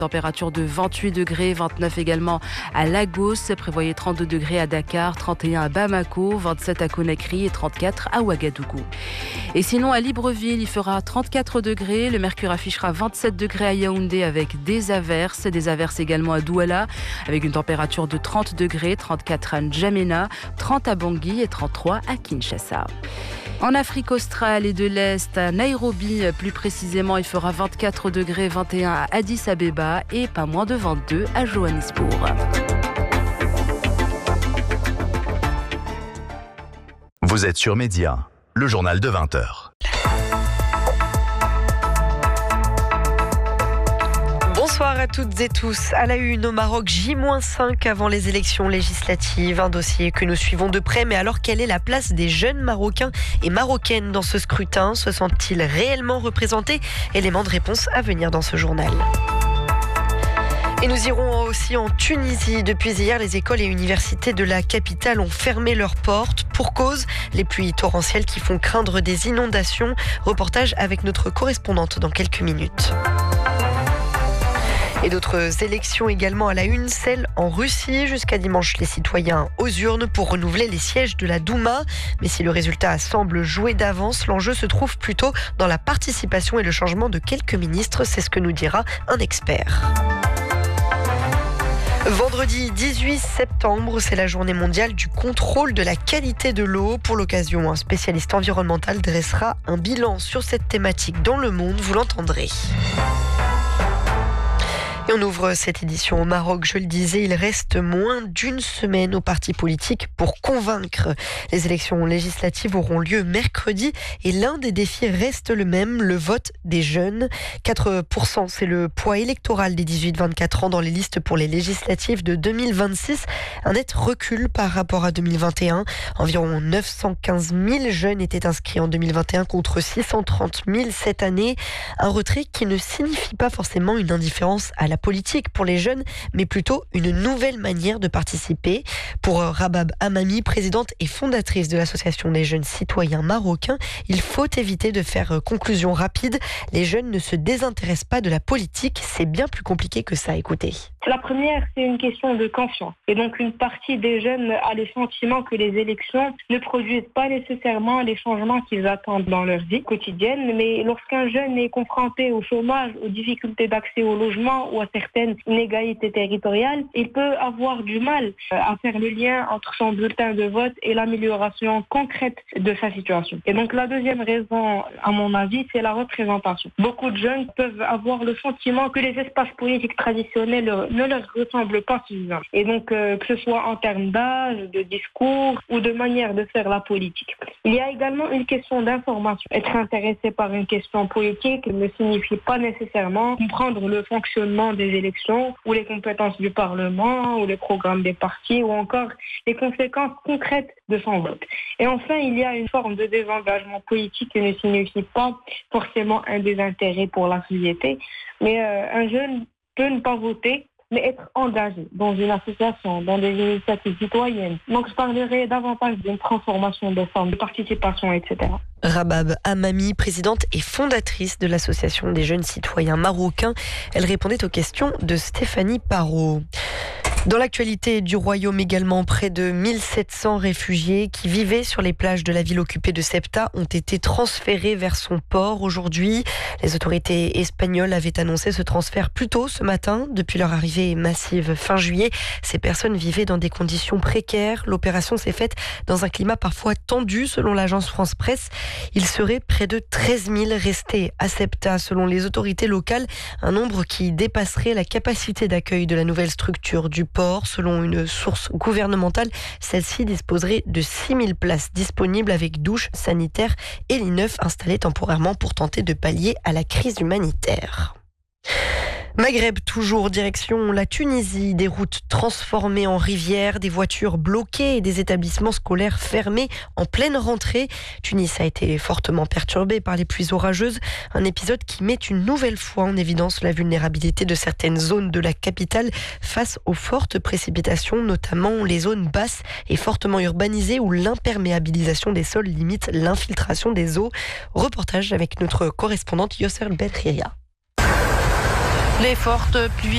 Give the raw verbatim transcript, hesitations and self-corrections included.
Température de vingt-huit degrés, vingt-neuf également à Lagos, prévoyez trente-deux degrés à Dakar, trente et un à Bamako, vingt-sept à Conakry et trente-quatre à Ouagadougou. Et sinon à Libreville, il fera trente-quatre degrés, le mercure affichera vingt-sept degrés à Yaoundé avec des averses, des averses également à Douala avec une température de trente degrés, trente-quatre à N'Djamena, trente à Bangui et trente-trois à Kinshasa. En Afrique australe et de l'Est, à Nairobi, plus précisément, il fera vingt-quatre degrés, vingt et un à Addis Abeba et pas moins de vingt-deux à Johannesburg. Vous êtes sur Média, le journal de vingt heures. Bonsoir à toutes et tous. À la une au Maroc, J cinq avant les élections législatives. Un dossier que nous suivons de près. Mais alors, quelle est la place des jeunes Marocains et Marocaines dans ce scrutin? Se sentent-ils réellement représentés? Élément de réponse à venir dans ce journal. Et nous irons aussi en Tunisie. Depuis hier, les écoles et universités de la capitale ont fermé leurs portes. Pour cause, les pluies torrentielles qui font craindre des inondations. Reportage avec notre correspondante dans quelques minutes. Et d'autres élections également à la une, celle en Russie. Jusqu'à dimanche, les citoyens aux urnes pour renouveler les sièges de la Douma. Mais si le résultat semble joué d'avance, l'enjeu se trouve plutôt dans la participation et le changement de quelques ministres. C'est ce que nous dira un expert. Vendredi dix-huit septembre, c'est la journée mondiale du contrôle de la qualité de l'eau. Pour l'occasion, un spécialiste environnemental dressera un bilan sur cette thématique dans le monde. Vous l'entendrez. Et on ouvre cette édition au Maroc. Je le disais, il reste moins d'une semaine aux partis politiques pour convaincre. Les élections législatives auront lieu mercredi et l'un des défis reste le même, le vote des jeunes. quatre pour cent, c'est le poids électoral des dix-huit vingt-quatre ans dans les listes pour les législatives de deux mille vingt-six. Un net recul par rapport à deux mille vingt et un. Environ neuf cent quinze mille jeunes étaient inscrits en deux mille vingt et un contre six cent trente mille cette année. Un retrait qui ne signifie pas forcément une indifférence à la politique pour les jeunes, mais plutôt une nouvelle manière de participer. Pour Rabab Amami, présidente et fondatrice de l'Association des jeunes citoyens marocains, il faut éviter de faire conclusion rapide. Les jeunes ne se désintéressent pas de la politique, c'est bien plus compliqué que ça. Écoutez. La première, c'est une question de confiance. Et donc, une partie des jeunes a le sentiment que les élections ne produisent pas nécessairement les changements qu'ils attendent dans leur vie quotidienne. Mais lorsqu'un jeune est confronté au chômage, aux difficultés d'accès au logement ou à certaines inégalités territoriales, il peut avoir du mal à faire le lien entre son bulletin de vote et l'amélioration concrète de sa situation. Et donc, la deuxième raison, à mon avis, c'est la représentation. Beaucoup de jeunes peuvent avoir le sentiment que les espaces politiques traditionnels ne leur ressemblent pas suffisamment. Et donc, euh, que ce soit en termes d'âge, de discours ou de manière de faire la politique. Il y a également une question d'information. Être intéressé par une question politique ne signifie pas nécessairement comprendre le fonctionnement des élections ou les compétences du Parlement ou les programmes des partis ou encore les conséquences concrètes de son vote. Et enfin, il y a une forme de désengagement politique qui ne signifie pas forcément un désintérêt pour la société, mais euh, un jeune peut ne pas voter mais être engagé dans une association, dans des initiatives citoyennes. Donc je parlerai davantage d'une transformation des formes de participation, et cetera. Rabab Amami, présidente et fondatrice de l'Association des jeunes citoyens marocains. Elle répondait aux questions de Stéphanie Parot. Dans l'actualité du Royaume également, près de mille sept cents réfugiés qui vivaient sur les plages de la ville occupée de Ceuta ont été transférés vers son port aujourd'hui. Les autorités espagnoles avaient annoncé ce transfert plus tôt ce matin. Depuis leur arrivée massive fin juillet, ces personnes vivaient dans des conditions précaires. L'opération s'est faite dans un climat parfois tendu selon l'agence France Presse. Il serait près de treize mille restés à Ceuta selon les autorités locales, un nombre qui dépasserait la capacité d'accueil de la nouvelle structure du port. Selon une source gouvernementale, celle-ci disposerait de six mille places disponibles avec douches, sanitaires et lits neufs installés temporairement pour tenter de pallier à la crise humanitaire. Maghreb toujours, direction la Tunisie, des routes transformées en rivières, des voitures bloquées et des établissements scolaires fermés en pleine rentrée. Tunis a été fortement perturbée par les pluies orageuses, un épisode qui met une nouvelle fois en évidence la vulnérabilité de certaines zones de la capitale face aux fortes précipitations, notamment les zones basses et fortement urbanisées où l'imperméabilisation des sols limite l'infiltration des eaux. Reportage avec notre correspondante Yosser Bedriya. Les fortes pluies